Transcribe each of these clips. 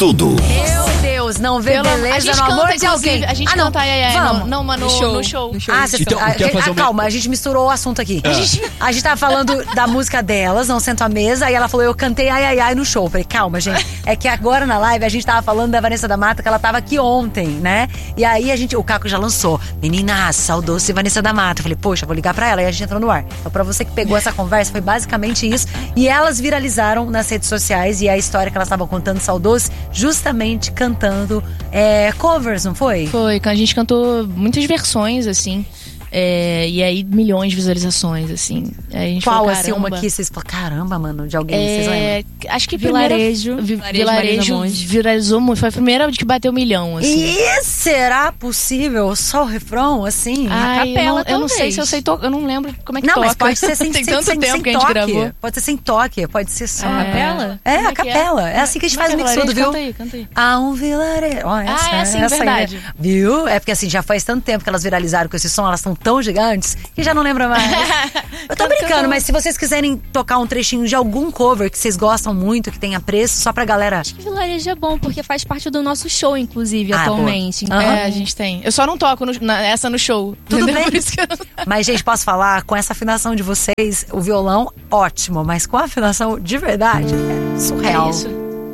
tudo. Meu Deus, não vê beleza no amor de alguém. A gente canta ai, ai, ai. Vamos. Não, mas no show. Então, quer fazer calma, a gente misturou o assunto aqui. A gente tava falando da música delas, Não Sento à Mesa, aí ela falou, eu cantei ai, ai, ai no show. Eu falei, calma, gente. É que agora na live a gente tava falando da Vanessa da Mata, que ela tava aqui ontem, né? E aí o Caco já lançou, meninas, saudoce Vanessa da Mata. Eu falei, poxa, vou ligar pra ela. E a gente entrou no ar. Então, pra você que pegou essa conversa, foi basicamente isso. E elas viralizaram nas redes sociais, e a história que elas estavam contando, saudoce, justamente cantando covers, não foi? Foi, a gente cantou muitas versões, assim. E aí, milhões de visualizações, assim. Aí a gente Qual, falou, assim, uma que vocês falaram, caramba, mano, de alguém, vocês lembram? Acho que Vilarejo. Vilarejo viralizou muito. Foi a primeira que bateu 1 milhão, assim. E será possível só o refrão, assim? A capela, eu não sei talvez. se eu sei tocar. Eu não lembro como é que toca. Não, mas pode ser sem Tem sem, tanto sem, tempo sem que a gente toque. gravou. Pode ser sem toque, pode ser só. Capela? É, a capela. É assim que a gente faz o mixudo, viu? Canta aí. Há um vilarejo. Ó, essa, é assim, essa verdade. Aí, viu? É porque assim, já faz tanto tempo que elas viralizaram com esse som, elas estão tão gigantes que já não lembro mais. Eu tô brincando, mas se vocês quiserem tocar um trechinho de algum cover que vocês gostam muito, que tenha preço, só pra galera. Acho que Vilarejo é bom, porque faz parte do nosso show, inclusive, atualmente. Boa. A gente tem. Eu só não toco essa no show. Tudo entendeu? bem. Por isso que eu... Mas, gente, posso falar, com essa afinação de vocês, o violão, ótimo. Mas com a afinação de verdade, é surreal. É isso.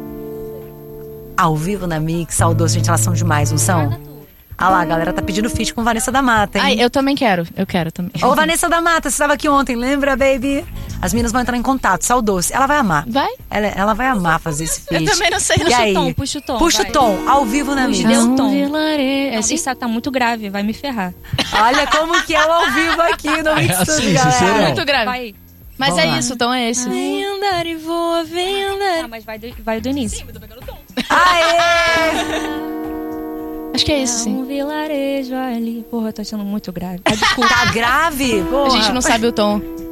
Ao vivo na Mix, saudoso, gente, elas são demais, não são? Ah lá, a galera tá pedindo feat com Vanessa da Mata, hein? Ai, eu também quero. Eu quero também. Ô, Vanessa da Mata, você estava aqui ontem, lembra, baby? As meninas vão entrar em contato, saudoce. Ela vai amar. Vai? Ela vai amar fazer esse feat. Eu também não sei. E aí? Puxa o tom. Puxa vai. o tom, ao vivo na Mix. Deu o tom. Vilarejo. Não, isso tá muito grave, vai me ferrar. Olha como que é o ao vivo aqui no Mix Studio, assim, galera. sincerão. Muito grave. Vai. Mas Vamos é lá. isso, o tom é esse. Vem andar e voa, vem andar. Ah, mas vai do início. Aê! Acho que é isso, sim. Um vilarejo ali. Porra, eu tô achando muito grave. Ah, desculpa. Tá grave? Porra. A gente não sabe o tom.